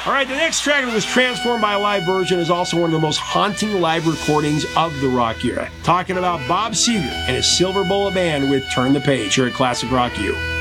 All right, the next track that was transformed by a live version is also one of the most haunting live recordings of the rock era. Talking about Bob Seger and his Silver Bullet Band with Turn the Page here at Classic Rock U.